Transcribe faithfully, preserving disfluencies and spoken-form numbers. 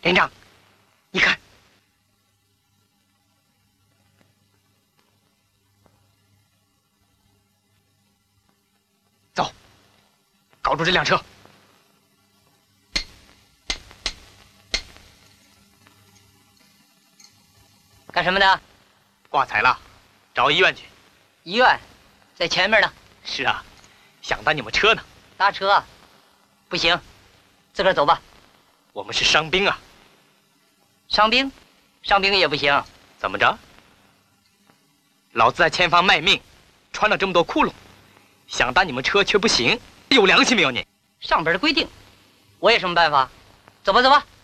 连长，你看，走，搞住这辆车。 干什么的？ 挂彩了，找医院去。 医院，在前面呢。 是啊，想搭你们车呢。 搭车？不行，自个儿走吧。 我们是伤兵啊。 伤兵？伤兵也不行。 怎么着？老子在前方卖命，穿了这么多窟窿，想搭你们车却不行，有良心没有你？ 上边的规定，我有什么办法？走吧，走吧。